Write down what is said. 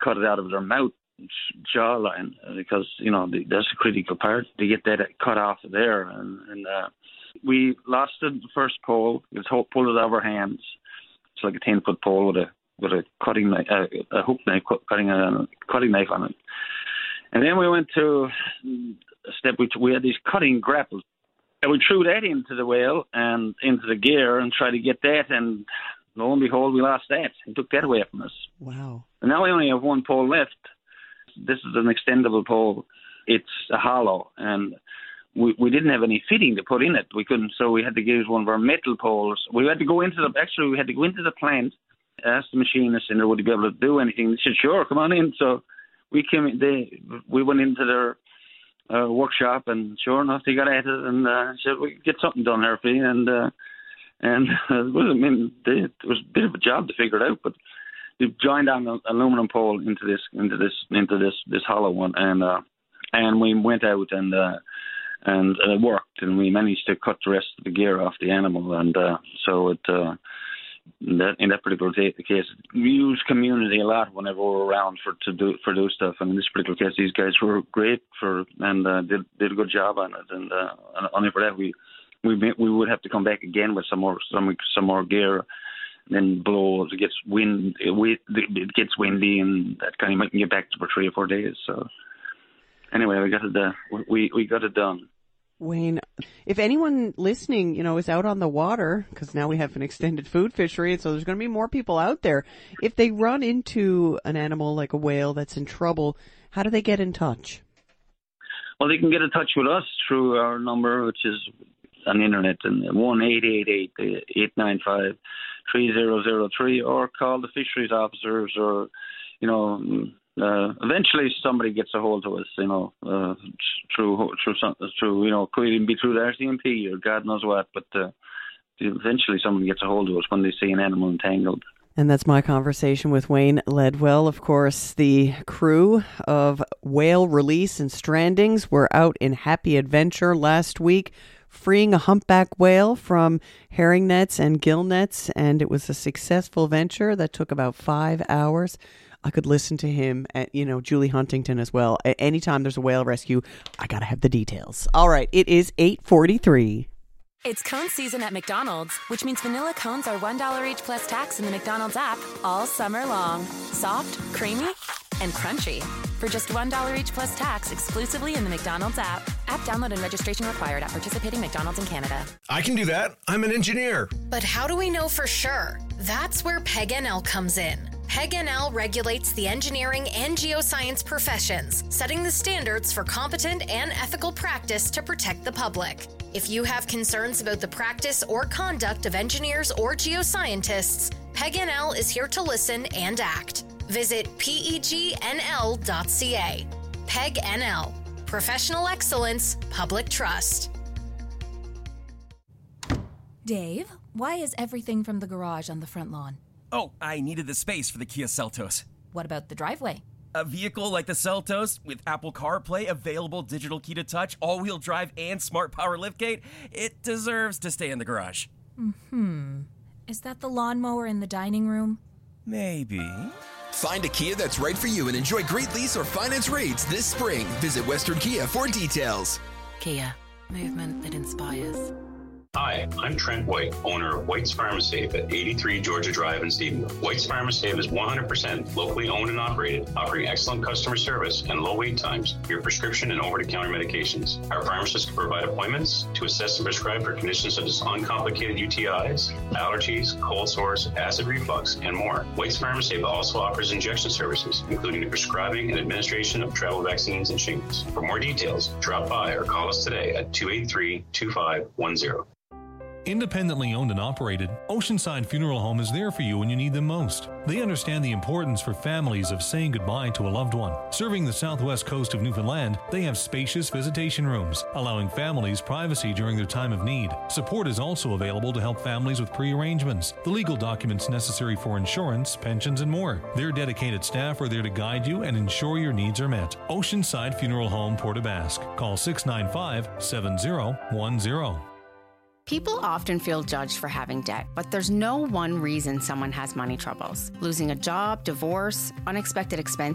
cut it out of their mouth jawline because, that's a critical part to get that cut off of there. And we lost the first pole. It was pulled it out of our hands. It's like a 10-foot pole with a cutting knife, a hook knife, cutting knife on it. And then we went to a step which we had these cutting grapples. And we threw that into the whale and into the gear and tried to get that, and lo and behold, we lost that. He took that away from us. Wow. And now we only have one pole left. This is an extendable pole. It's a hollow, and we didn't have any fitting to put in it. We couldn't, so we had to use one of our metal poles. We had to go into the plant, ask the machinist, and would he be able to do anything? They said, sure, come on in. So we went into their workshop, and sure enough, they got at it and said, we could get something done here for you. And it was a bit of a job to figure it out, but we joined on an aluminum pole into this hollow one, and we went out and it worked, and we managed to cut the rest of the gear off the animal, and so it. In that particular case, we use community a lot whenever we're around to do stuff. And in this particular case, these guys were great and did a good job on it. And only for that, we would have to come back again with some more gear. Then blow, it gets windy, and that kind of might get back for 3 or 4 days. So anyway, we got it done. Wayne, if anyone listening, is out on the water, because now we have an extended food fishery, and so there's going to be more people out there. If they run into an animal like a whale that's in trouble, how do they get in touch? Well, they can get in touch with us through our number, which is on the internet, and 1-888-895-3003, or call the fisheries officers, or eventually somebody gets a hold of us, through could even be through the RCMP or God knows what, but eventually somebody gets a hold of us when they see an animal entangled. And that's my conversation with Wayne Ledwell. Of course, the crew of Whale Release and Strandings were out in Happy Adventure last week, freeing a humpback whale from herring nets and gill nets, and it was a successful venture that took about 5 hours. I could listen to him at, Julie Huntington as well. Anytime there's a whale rescue, I got to have the details. All right, it is 8:43. It's cone season at McDonald's, which means vanilla cones are $1 each plus tax in the McDonald's app all summer long. Soft, creamy, and crunchy. For just $1 each plus tax exclusively in the McDonald's app. App download and registration required at participating McDonald's in Canada. I can do that. I'm an engineer. But how do we know for sure? That's where PEG-NL comes in. PEG-NL regulates the engineering and geoscience professions, setting the standards for competent and ethical practice to protect the public. If you have concerns about the practice or conduct of engineers or geoscientists, PEG-NL is here to listen and act. Visit pegnl.ca. PEG-NL. Professional excellence, public trust. Dave, why is everything from the garage on the front lawn? Oh, I needed the space for the Kia Seltos. What about the driveway? A vehicle like the Seltos with Apple CarPlay, available digital key to touch, all-wheel drive, and smart power liftgate, it deserves to stay in the garage. Is that the lawnmower in the dining room? Maybe. Find a Kia that's right for you and enjoy great lease or finance rates this spring. Visit Western Kia for details. Kia, movement that inspires. Hi, I'm Trent White, owner of White's Pharmasafe at 83 Georgia Drive in Stephenville. White's Pharmasafe is 100% locally owned and operated, offering excellent customer service and low wait times for your prescription and over-the-counter medications. Our pharmacists can provide appointments to assess and prescribe for conditions such as uncomplicated UTIs, allergies, cold sores, acid reflux, and more. White's Pharmasafe also offers injection services, including the prescribing and administration of travel vaccines and shingles. For more details, drop by or call us today at 283-2510. Independently owned and operated, Oceanside Funeral Home is there for you when you need them most. They understand the importance for families of saying goodbye to a loved one. Serving the southwest coast of Newfoundland, they have spacious visitation rooms, allowing families privacy during their time of need. Support is also available to help families with pre-arrangements, the legal documents necessary for insurance, pensions, and more. Their dedicated staff are there to guide you and ensure your needs are met. Oceanside Funeral Home, Port aux Basques. Call 695-7010. People often feel judged for having debt, but there's no one reason someone has money troubles. Losing a job, divorce, unexpected expenses,